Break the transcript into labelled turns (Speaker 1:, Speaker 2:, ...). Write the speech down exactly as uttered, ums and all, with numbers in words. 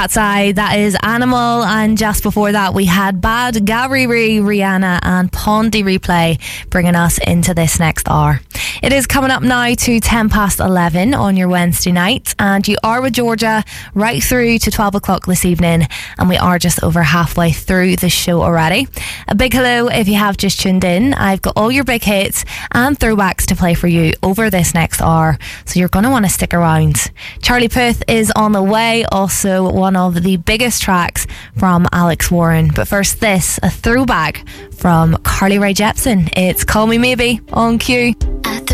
Speaker 1: Cat's Eye, that is Animal, and just before that we had Bad Gariri, Rihanna and Pondy Replay bringing us into this next hour. It is coming up now to ten past eleven on your Wednesday night, and you are with Georgia right through to twelve o'clock this evening, and we are just over halfway through the show already. A big hello if you have just tuned in. I've got all your big hits and throwbacks to play for you over this next hour, so you're going to want to stick around. Charlie Puth is on the way, also one of the biggest tracks from Alex Warren. But first this, a throwback from Carly Rae Jepsen. It's Call Me Maybe on Q.